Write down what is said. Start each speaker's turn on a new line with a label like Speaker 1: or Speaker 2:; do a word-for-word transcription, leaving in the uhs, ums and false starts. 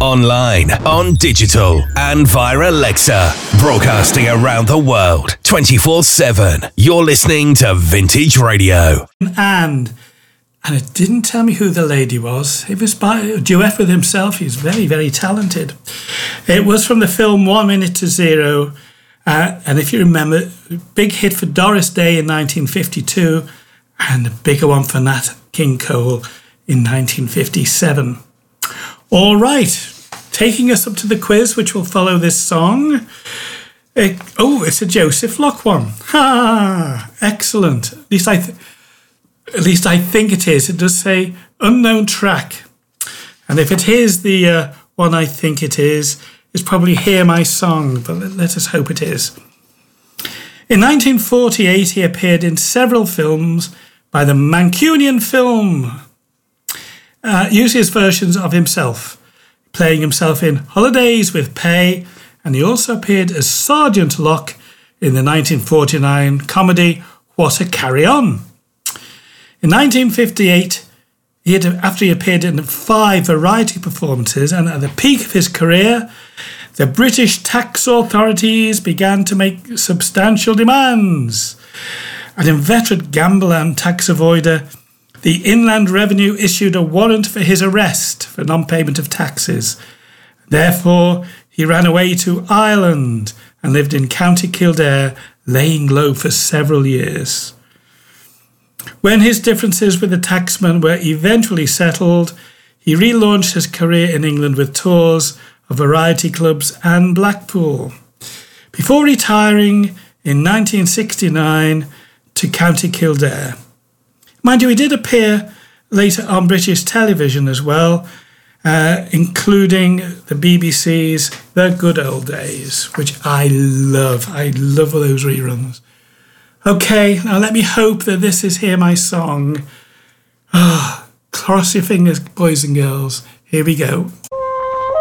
Speaker 1: online, on digital, and via Alexa. Broadcasting around the world, twenty-four seven. You're listening to Vintage Radio.
Speaker 2: And and it didn't tell me who the lady was. It was by a duet with himself. He's very, very talented. It was from the film One Minute to Zero. Uh, and if you remember, big hit for Doris Day in nineteen fifty-two and a bigger one for Nat King Cole in nineteen fifty-seven. All right, taking us up to the quiz, which will follow this song. It, oh, it's a Joseph Locke one. Ha! Excellent. At least I, th- at least I think it is. It does say unknown track, and if it is the uh, one I think it is, it's probably Hear My Song. But let, let us hope it is. In nineteen forty-eight, he appeared in several films by the Mancunian Film. Uh, uses versions of himself, playing himself in Holidays with Pay, and he also appeared as Sergeant Locke in the nineteen forty-nine comedy What a Carry On. In nineteen fifty-eight, he had, after he appeared in five variety performances, and at the peak of his career, the British tax authorities began to make substantial demands. An inveterate gambler and tax avoider, the Inland Revenue issued a warrant for his arrest for non-payment of taxes. Therefore, he ran away to Ireland and lived in County Kildare, laying low for several years. When his differences with the taxman were eventually settled, he relaunched his career in England with tours of variety clubs and Blackpool, before retiring in nineteen sixty-nine to County Kildare. Mind you, he did appear later on British television as well, uh, including the B B C's The Good Old Days, which I love. I love those reruns. Okay, now let me hope that this is Hear My Song. Ah, cross your fingers, boys and girls. Here we go.